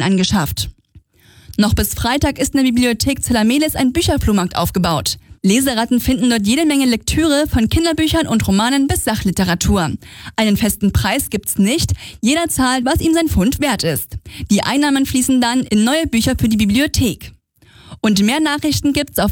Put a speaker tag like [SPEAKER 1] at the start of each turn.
[SPEAKER 1] angeschafft. Noch bis Freitag ist in der Bibliothek Zellamelis ein Bücherflohmarkt aufgebaut. Leseratten finden dort jede Menge Lektüre von Kinderbüchern und Romanen bis Sachliteratur. Einen festen Preis gibt's nicht, jeder zahlt, was ihm sein Pfund wert ist. Die Einnahmen fließen dann in neue Bücher für die Bibliothek. Und mehr Nachrichten gibt's auf